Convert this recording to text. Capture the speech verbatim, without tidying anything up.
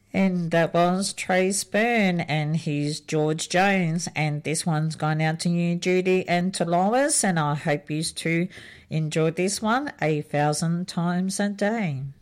And that was Trace Byrne and he's George Jones. And this one's gone out to you, Judy, and to Lois. And I hope you two enjoyed this one a thousand times a day.